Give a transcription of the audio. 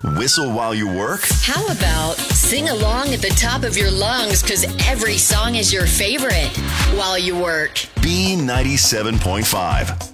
Whistle while you work? How about sing along at the top of your lungs because every song is your favorite while you work? B97.5.